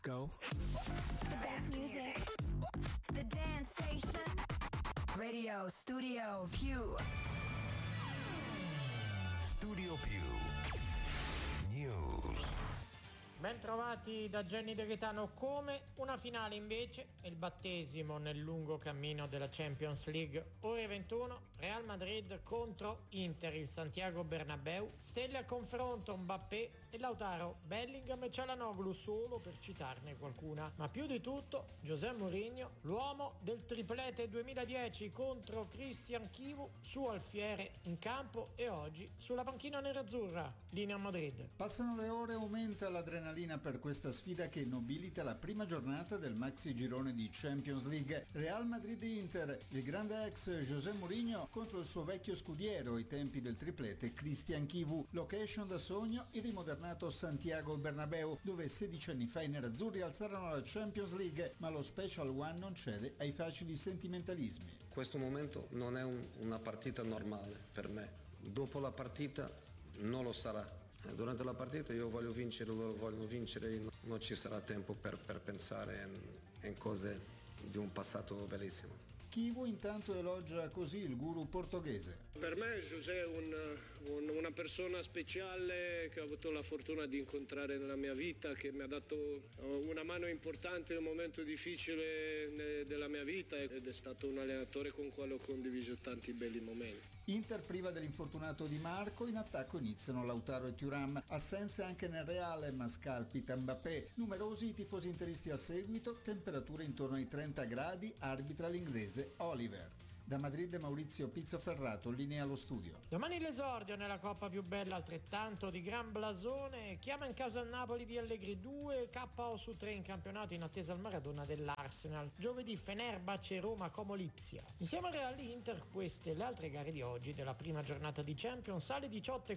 go. The best music, the dance station, Radio Studio Più. Studio Più News. Ben trovati da Jenny De Gaetano. Come una finale invece è il battesimo nel lungo cammino della Champions League. Ore 21, Real Madrid contro Inter, il Santiago Bernabéu. Stelle a confronto Mbappé e Lautaro, Bellingham e Çalhanoğlu, solo per citarne qualcuna. Ma più di tutto José Mourinho, l'uomo del triplete 2010 contro Christian Chivu, su alfiere in campo e oggi sulla panchina nerazzurra. Linea Madrid. Passano le ore, aumenta l'adrenalina per questa sfida che nobilita la prima giornata del maxi girone di Champions League. Real Madrid-Inter, il grande ex José Mourinho contro il suo vecchio scudiero ai tempi del triplete Christian Chivu. Location da sogno, il rimodernato Santiago Bernabéu, dove 16 anni fa i nerazzurri alzarono la Champions League, ma lo Special One non cede ai facili sentimentalismi. Questo momento non è una partita normale per me. Dopo la partita non lo sarà. Durante la partita io voglio vincere, loro vogliono vincere, non ci sarà tempo per pensare in cose di un passato bellissimo. Chivu intanto elogia così il guru portoghese. Per me José è una persona speciale che ho avuto la fortuna di incontrare nella mia vita, che mi ha dato una mano importante in un momento difficile della mia vita ed è stato un allenatore con il quale ho condiviso tanti belli momenti. Inter priva dell'infortunato Di Marco, in attacco iniziano Lautaro e Thuram, assenze anche nel Reale ma scalpita Mbappé, numerosi i tifosi interisti al seguito, temperature intorno ai 30 gradi, arbitra l'inglese Oliver. Da Madrid Maurizio Pizzoferrato, linea allo studio. Domani l'esordio nella coppa più bella, altrettanto di gran blasone, chiama in causa il Napoli di Allegri, 2 KO su 3 in campionato in attesa al Maradona dell'Arsenal. Giovedì Fenerbahce, Roma, Como, Lipsia. Insieme a Real Inter queste e le altre gare di oggi della prima giornata di Champions. Alle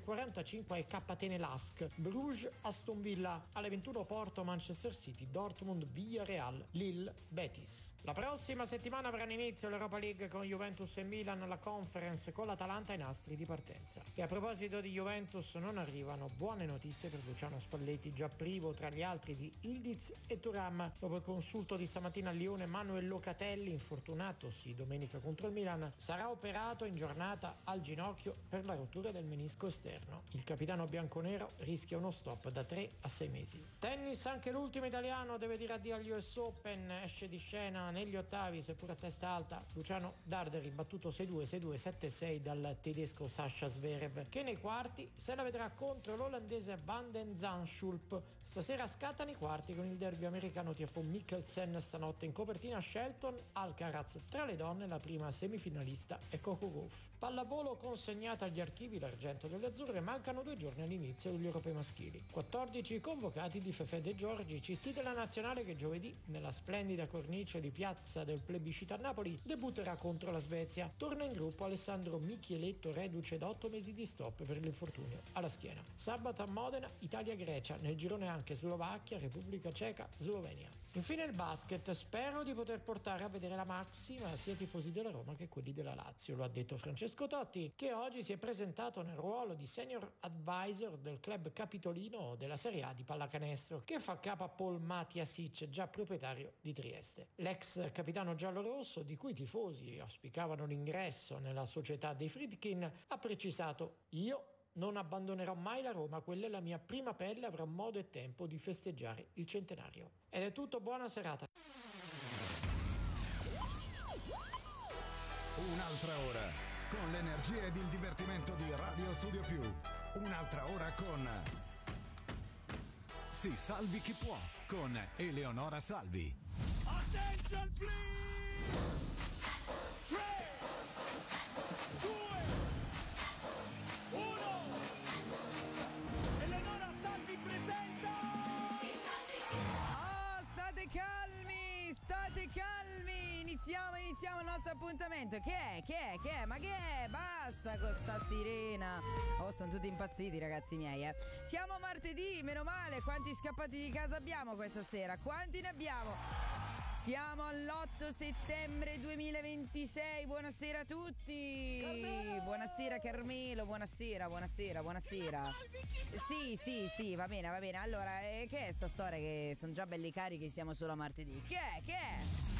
18:45 ai KTN Lask, Bruges, Aston Villa. Alle 21 Porto, Manchester City, Dortmund, Villarreal, Lille, Betis. La prossima settimana avranno inizio l'Europa League con Juventus e Milan, la Conference con l'Atalanta ai nastri di partenza. E a proposito di Juventus non arrivano buone notizie per Luciano Spalletti, già privo tra gli altri di Ildiz e Thuram. Dopo il consulto di stamattina a Lione, Manuel Locatelli, infortunatosi domenica contro il Milan, sarà operato in giornata al ginocchio per la rottura del menisco esterno. Il capitano bianconero rischia uno stop da 3 a 6 mesi. Tennis, anche l'ultimo italiano deve dire addio agli US Open, esce di scena negli ottavi seppur a testa alta Luciano Darderi, battuto 6-2, 6-2, 7-6 dal tedesco Sascha Zverev, che nei quarti se la vedrà contro l'olandese Van den Zandschulp. Stasera scattano i quarti con il derby americano TFO Mikkelsen, stanotte in copertina Shelton Alcaraz. Tra le donne la prima semifinalista è Coco Gauff. Pallavolo, consegnata agli archivi l'argento delle azzurre, mancano 2 giorni all'inizio degli europei maschili. 14 convocati di Fefè De Giorgi, CT della nazionale che giovedì nella splendida cornice di piazza del plebiscito a Napoli debutterà contro la Svezia. Torna in gruppo Alessandro Michieletto, reduce da 8 mesi di stop per l'infortunio alla schiena. Sabato a Modena, Italia-Grecia, nel girone anche Slovacchia, Repubblica Ceca, Slovenia. Infine il basket, spero di poter portare a vedere la massima sia i tifosi della Roma che quelli della Lazio, lo ha detto Francesco Totti, che oggi si è presentato nel ruolo di senior advisor del club capitolino della Serie A di pallacanestro, che fa capo a Paul Matiasic, già proprietario di Trieste. L'ex capitano giallorosso, di cui i tifosi auspicavano l'ingresso nella società dei Friedkin, ha precisato: io non abbandonerò mai la Roma, quella è la mia prima pelle, avrò modo e tempo di festeggiare il centenario. Ed è tutto, buona serata. Un'altra ora con l'energia ed il divertimento di Radio Studio Più. Un'altra ora con Si salvi chi può con Eleonora Salvi. Attention please! 3, 2, 1. Eleonora Salvi presenta state calmi, iniziamo il nostro appuntamento. Che è? Ma che è? Basta con sta sirena. Oh, sono tutti impazziti, ragazzi miei, Siamo martedì, meno male. Quanti scappati di casa abbiamo questa sera? Quanti ne abbiamo? Siamo all'8 settembre 2026, buonasera a tutti. Carmelo! Buonasera Carmelo, buonasera. Sì, va bene. Allora, che è sta storia che sono già belli carichi, siamo solo a martedì? Che è?